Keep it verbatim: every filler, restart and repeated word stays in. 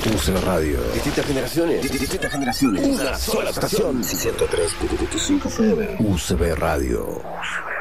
U C B Radio. Distintas generaciones. Distintas generaciones. Una sola estación. ciento tres punto cinco F M. U C B Radio.